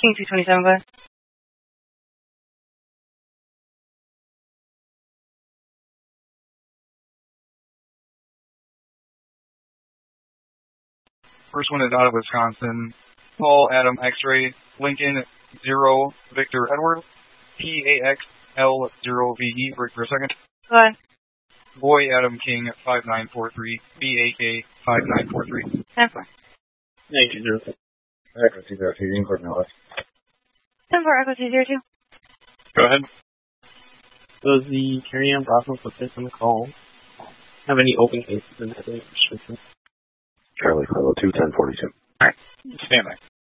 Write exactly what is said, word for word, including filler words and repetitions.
King two twenty-seven, go ahead. First one is out of Wisconsin. Paul Adam X-Ray Lincoln zero Victor Edward P A X L zero V E for a second. Go ahead. Boy Adam King five nine four three B A K five nine four three. ten four. Thank you, zero two. Echo two zero two, Incorp Norwest. ten four Echo two zero two. Go ahead. Does the carry-on Bravo for fifth on the call have any open cases in that restrictions? Charlie Carlo two ten forty two. Alright. Stand by.